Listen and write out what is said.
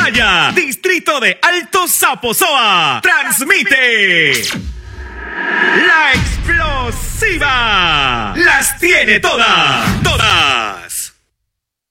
Maya, distrito de Alto Zaposoa, transmite La Explosiva. Las tiene todas, todas.